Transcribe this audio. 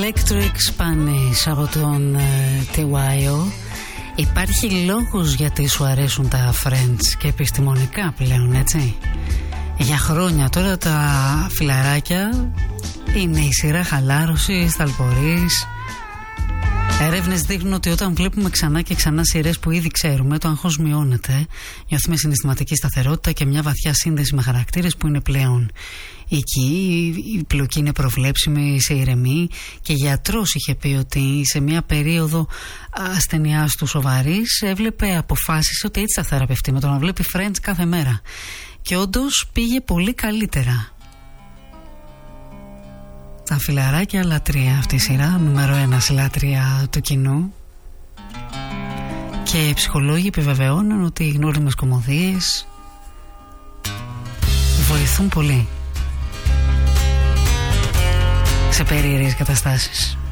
Electric Spanish από τον TYO. Υπάρχει λόγος γιατί σου αρέσουν τα Friends και επιστημονικά πλέον, έτσι. Για χρόνια τώρα τα φιλαράκια είναι η σειρά χαλάρωσης, ταλπορής. Έρευνες δείχνουν ότι όταν βλέπουμε ξανά και ξανά σειρές που ήδη ξέρουμε, το αγχώς μειώνεται. Νιώθουμε συναισθηματική σταθερότητα και μια βαθιά σύνδεση με χαρακτήρες που είναι πλέον εκεί. Η πλοκή είναι προβλέψιμη, σε ηρεμή. Και γιατρός είχε πει ότι σε μια περίοδο ασθενειάς του σοβαρής έβλεπε αποφάσεις ότι έτσι θα θεραπευτεί με το να βλέπει Friends κάθε μέρα. Και όντως πήγε πολύ καλύτερα. Τα φιλαράκια, λατρεία αυτή η σειρά, νούμερο 1 λατρεία του κοινού. Και οι ψυχολόγοι επιβεβαιώνουν ότι οι γνώριμες κωμωδίες βοηθούν πολύ σε περίεργες καταστάσεις.